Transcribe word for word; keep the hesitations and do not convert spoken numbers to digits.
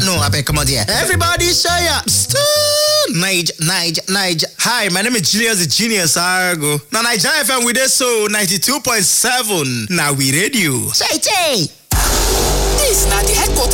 no, I beg, come on here. Everybody show up. Niger, Niger, Niger. Hi, my name is Julius the Genius Argo. Now Niger F M with us so ninety-two point seven. Now we radio. Say, say. This is not the headquarters.